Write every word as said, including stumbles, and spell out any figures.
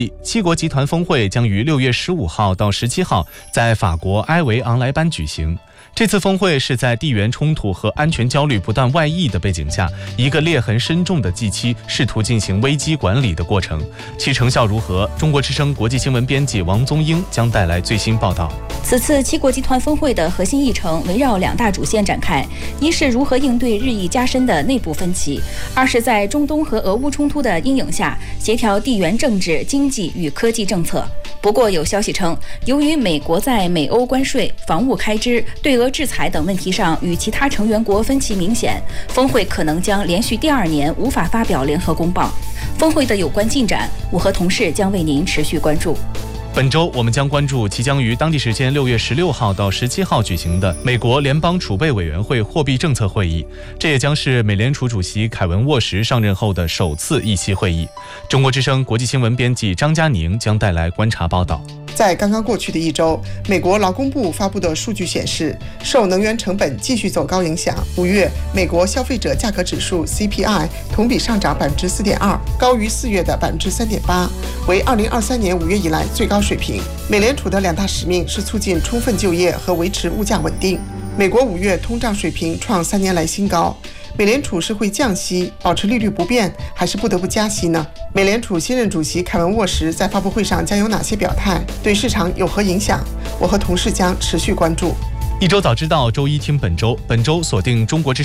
七国集团峰会将于六月十五号到十七号在法国埃维昂莱班举行。这次峰会是在地缘冲突和安全焦虑不断外溢的背景下，一个裂痕深重的 G 七试图进行危机管理的过程，其成效如何？中国之声国际新闻编辑王宗英将带来最新报道。 此次七国集团峰会的核心议程围绕两大主线展开，一是如何应对日益加深的内部分歧，二是在中东和俄乌冲突的阴影下协调地缘政治、经济与科技政策。不过有消息称，由于美国在美欧关税、防务开支、对俄制裁等问题上与其他成员国分歧明显，峰会可能将连续第二年无法发表联合公报。峰会的有关进展，我和同事将为您持续关注。 本周我们将关注即将于当地时间六月十六号到十七号举行的美国联邦储备委员会货币政策会议，这也将是美联储主席凯文沃什上任后的首次议息会议。中国之声国际新闻编辑张佳宁将带来观察报道。 在刚刚过去的一周，美国劳工部发布的数据显示，受能源成本继续走高影响，五月美国消费者价格指数 C P I 同比上涨百分之四点二，高于四月的百分之三点八，为二零二三年五月以来最高水平。美联储的两大使命是促进充分就业和维持物价稳定。美国五月通胀水平创三年来新高。美联储是会降息，保持利率不变，还是不得不加息呢？美联储新任主席凯文沃什在发布会上将有哪些表态？对市场有何影响？我和同事将持续关注。 一周早知道，周一听本周。本周锁定中国之